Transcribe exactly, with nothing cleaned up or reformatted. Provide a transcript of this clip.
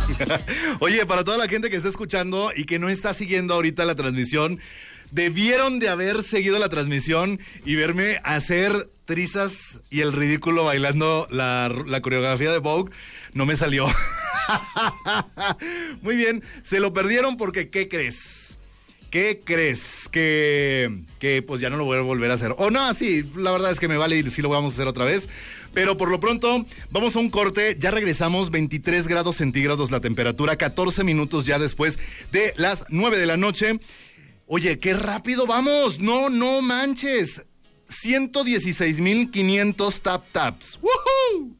Oye, para toda la gente que está escuchando y que no está siguiendo ahorita la transmisión, debieron de haber seguido la transmisión y verme hacer trizas y el ridículo bailando la, la coreografía de Vogue. No me salió. Muy bien, se lo perdieron porque, ¿qué crees? ¿Qué crees? Que, que pues ya no lo voy a volver a hacer. O no, sí, la verdad es que me vale y sí lo vamos a hacer otra vez. Pero por lo pronto, vamos a un corte. Ya regresamos, veintitrés grados centígrados la temperatura, catorce minutos ya después de las nueve de la noche. Oye, qué rápido vamos. No, no manches. ciento dieciséis mil quinientos tap taps. ¡Woohoo!